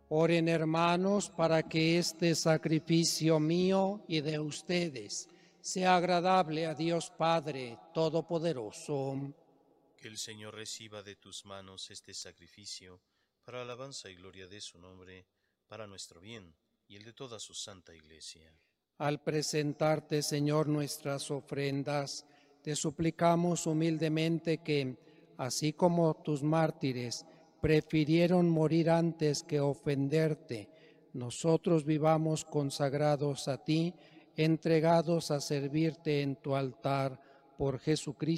Oren, hermanos, para que este sacrificio mío y de ustedes sea agradable a Dios Padre Todopoderoso. Que el Señor reciba de tus manos este sacrificio, para alabanza y gloria de su nombre, para nuestro bien y el de toda su santa Iglesia. Al presentarte, Señor, nuestras ofrendas, te suplicamos humildemente que, así como tus mártires prefirieron morir antes que ofenderte, nosotros vivamos consagrados a ti, entregados a servirte en tu altar por Jesucristo